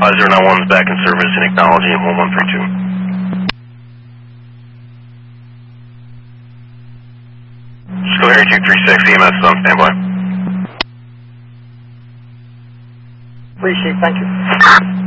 091's back in service and acknowledging 1132. Square 236, EMS is on standby. Appreciate it, thank you.